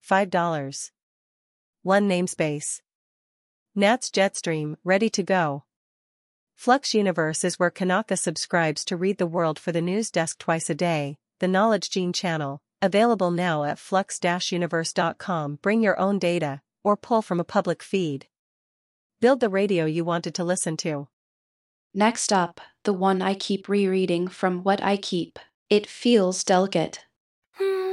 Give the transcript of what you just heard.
$5. 1 namespace. Nats Jetstream, ready to go. Flux Universe is where Kanaka subscribes to read the world for the news desk twice a day, the Knowledge Gene channel, available now at flux-universe.com. Bring your own data, or pull from a public feed. Build the radio you wanted to listen to. Next up, the one I keep rereading from What I Keep. It feels delicate.